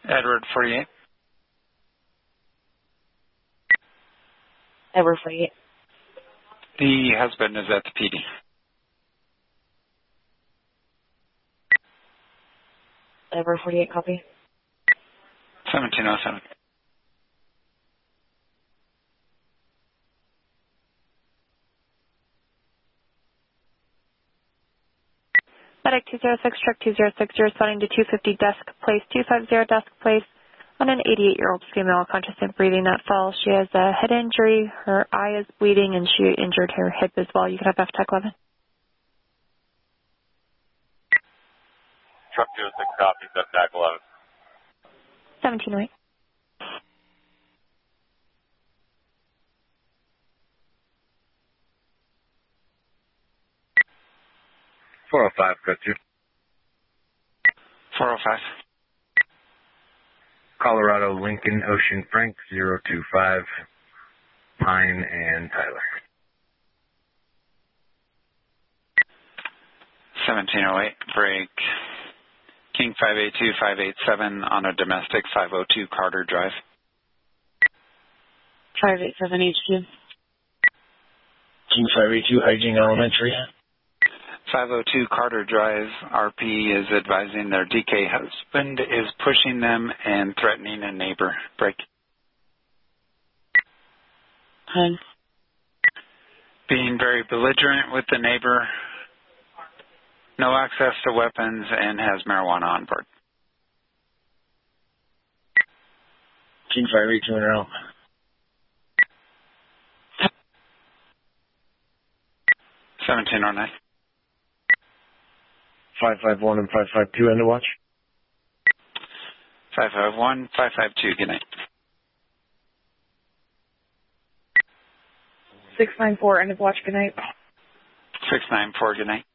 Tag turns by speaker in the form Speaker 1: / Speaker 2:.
Speaker 1: Edward 48.
Speaker 2: Edward 48.
Speaker 1: The husband is at the PD.
Speaker 2: Edward 48, copy.
Speaker 1: 1707.
Speaker 3: Medic 206, truck 206, responding to 250 desk place, 250 desk place on an 88-year-old female, conscious and breathing at fall. She has a head injury, her eye is bleeding, and she injured her hip as well. You can have FTEC 11.
Speaker 4: Truck 206 copies, FTEC 11.
Speaker 3: 1708.
Speaker 5: Cut you.
Speaker 1: 405.
Speaker 5: Colorado Lincoln Ocean Frank 025 Pine and Tyler.
Speaker 1: 1708. Break. King 582, 587 on a domestic 502 Carter Drive.
Speaker 2: 587 HQ.
Speaker 6: King 582, Hygiene Elementary.
Speaker 1: 502 Carter Drive, RP is advising their DK husband is pushing them and threatening a neighbor. Break.
Speaker 2: Hi.
Speaker 1: Being very belligerent with the neighbor, no access to weapons, and has marijuana on board.
Speaker 6: King 582 and out.
Speaker 1: 1709.
Speaker 6: 551 and 552 end of watch.
Speaker 1: 551, 552, good night.
Speaker 2: 694, end of watch, good night.
Speaker 1: 694, good night.